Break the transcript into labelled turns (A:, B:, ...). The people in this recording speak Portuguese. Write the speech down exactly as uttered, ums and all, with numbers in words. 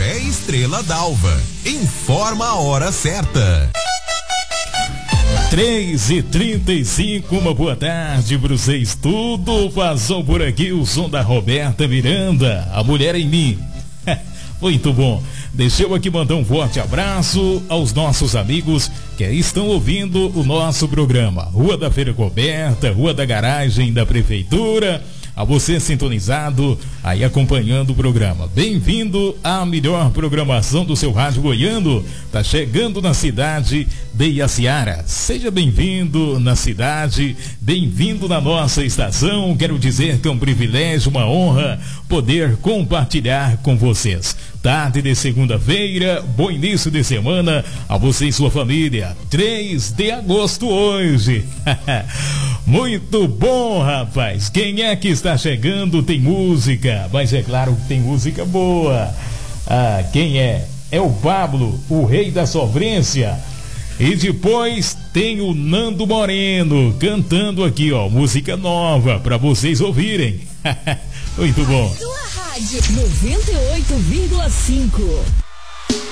A: Café Estrela d'Alva. Informa a hora certa.
B: três e trinta e cinco, uma boa tarde para vocês. Tudo passou por aqui, o som da Roberta Miranda, A Mulher em Mim. Muito bom. Deixa eu aqui mandar um forte abraço aos nossos amigos que estão ouvindo o nosso programa. Rua da Feira Coberta, Rua da Garagem da Prefeitura. A você sintonizado aí acompanhando o programa. Bem-vindo à melhor programação do seu rádio goiano. Tá chegando na cidade de Iaciara. Seja bem-vindo na cidade, bem-vindo na nossa estação. Quero dizer que é um privilégio, uma honra poder compartilhar com vocês. Tarde de segunda-feira, bom início de semana a você e sua família. três de agosto hoje. Muito bom, rapaz. Quem é que está chegando? Tem música, mas é claro que tem música boa. Ah, quem é? É o Pablo, o rei da sofrência. E depois tem o Nando Moreno cantando aqui, ó, música nova para vocês ouvirem. Muito bom.
C: Sua rádio noventa e oito vírgula cinco.